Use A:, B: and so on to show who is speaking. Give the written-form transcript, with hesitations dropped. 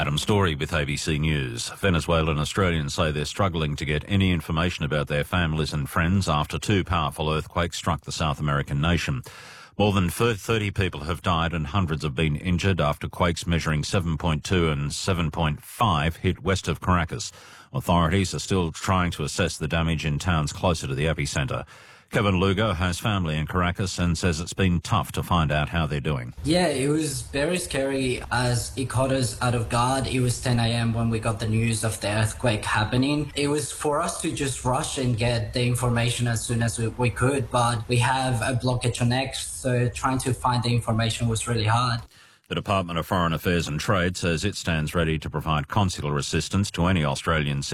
A: Adam Story with ABC News. Venezuelan Australians say they're struggling to get any information about their families and friends after two powerful earthquakes struck the South American nation. More than 30 people have died and hundreds have been injured after quakes measuring 7.2 and 7.5 hit west of Caracas. Authorities are still trying to assess the damage in towns closer to the epicentre. Kevin Lugo has family in Caracas and says it's been tough to find out how they're doing.
B: Yeah, it was very scary as it caught us out of guard. It was 10 a.m. when we got the news of the earthquake happening. It was for us to just rush and get the information as soon as we could, but we have a blockage on X, so trying to find the information was really hard.
A: The Department of Foreign Affairs and Trade says it stands ready to provide consular assistance to any Australian